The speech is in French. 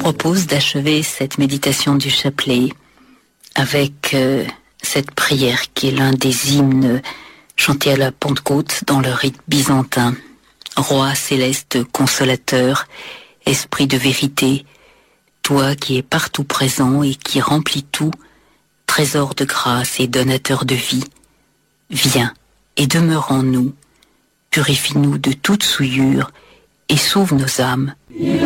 propose d'achever cette méditation du chapelet avec cette prière qui est l'un des hymnes chantés à la Pentecôte dans le rite byzantin. Roi céleste consolateur, esprit de vérité, toi qui es partout présent et qui remplis tout, trésor de grâce et donateur de vie, viens et demeure en nous, purifie-nous de toute souillure et sauve nos âmes.